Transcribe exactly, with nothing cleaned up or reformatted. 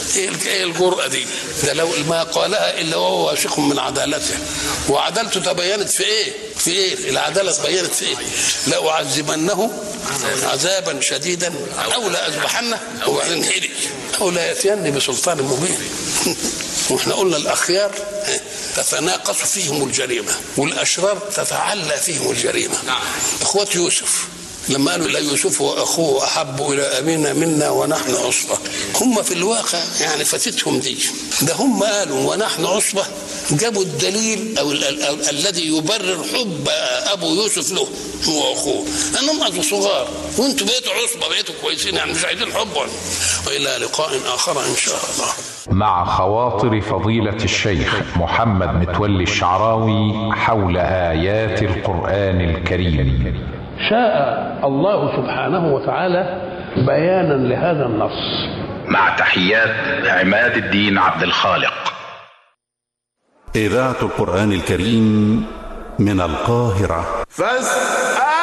ايه الجرأة دي؟ ده لو ما قالها الا وهو واثق من عدالته، وعدالته تبينت في ايه؟ في ايه؟ العدالة تبينت في ايه؟ لأعذبنه عذابا شديدا او لأذبحنه وبعدين هدي او لا يأتيني بسلطان مبين. واحنا قلنا الاخيار تتناقص فيهم الجريمة والاشرار تتعلى فيهم الجريمة. اخوة يوسف لما قالوا لا يوسف واخوه احب الى ابينا منا ونحن عصبه، هم في الواقع يعني فاتتهم دي، ده هم قالوا ونحن عصبه، جابوا الدليل او ال ال ال الذي يبرر حب ابو يوسف له هو واخوه، انهم اصلا صغار وانتم بقيتوا عصبه بقيتوا كويسين يعني مش عايزين حبا. والى لقاء اخر ان شاء الله. مع خواطر فضيلة الشيخ محمد متولي الشعراوي حول آيات القرآن الكريم. شاء الله سبحانه وتعالى بيانا لهذا النص. مع تحيات عماد الدين عبد الخالق. إذاعة القرآن الكريم من القاهرة. فاسأل